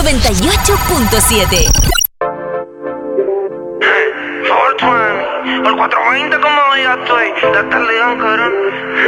98.7. Por 420 como ya estoy, de estar león, cabrón.